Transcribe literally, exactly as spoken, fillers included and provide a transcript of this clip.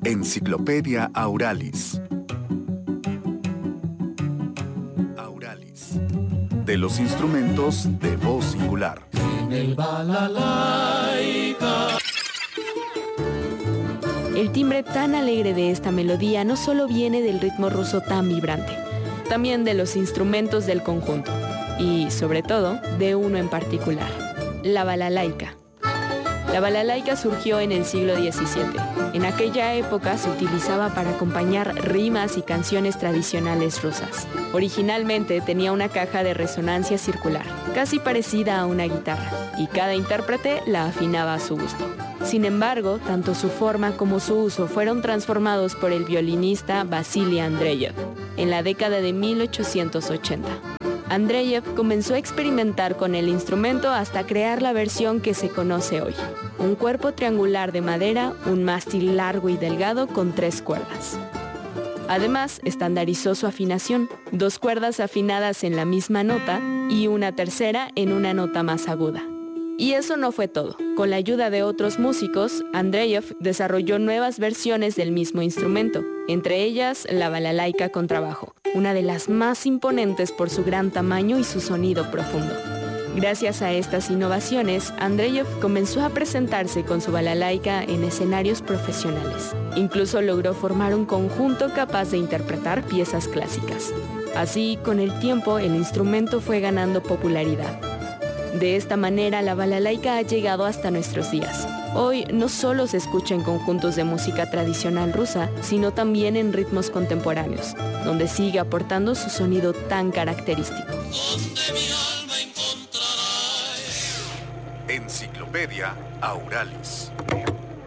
Enciclopedia Auralis. Auralis. De los instrumentos de voz singular. En el balalaika. El timbre tan alegre de esta melodía no solo viene del ritmo ruso tan vibrante, también de los instrumentos del conjunto y, sobre todo, de uno en particular, la balalaika. La balalaika surgió en el siglo diecisiete. En aquella época se utilizaba para acompañar rimas y canciones tradicionales rusas. Originalmente tenía una caja de resonancia circular, casi parecida a una guitarra, y cada intérprete la afinaba a su gusto. Sin embargo, tanto su forma como su uso fueron transformados por el violinista Vasily Andreyev en la década de mil ochocientos ochenta. Andreyev comenzó a experimentar con el instrumento hasta crear la versión que se conoce hoy. Un cuerpo triangular de madera, un mástil largo y delgado con tres cuerdas. Además, estandarizó su afinación, dos cuerdas afinadas en la misma nota y una tercera en una nota más aguda. Y eso no fue todo. Con la ayuda de otros músicos, Andreyev desarrolló nuevas versiones del mismo instrumento, entre ellas la balalaika contrabajo, una de las más imponentes por su gran tamaño y su sonido profundo. Gracias a estas innovaciones, Andreyev comenzó a presentarse con su balalaika en escenarios profesionales. Incluso logró formar un conjunto capaz de interpretar piezas clásicas. Así, con el tiempo, el instrumento fue ganando popularidad. De esta manera, la balalaika ha llegado hasta nuestros días. Hoy no solo se escucha en conjuntos de música tradicional rusa, sino también en ritmos contemporáneos, donde sigue aportando su sonido tan característico. Enciclopedia Auralis.